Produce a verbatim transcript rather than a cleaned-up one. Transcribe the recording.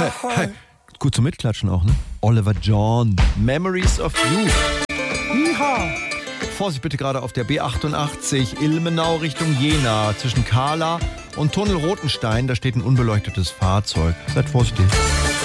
Hey, gut zum Mitklatschen auch, ne? Oliver John, Memories of You. Yeehaw. Vorsicht bitte gerade auf der B achtundachtzig Ilmenau Richtung Jena. Zwischen Kahla und Tunnel Rotenstein, da steht ein unbeleuchtetes Fahrzeug. Seid vorsichtig.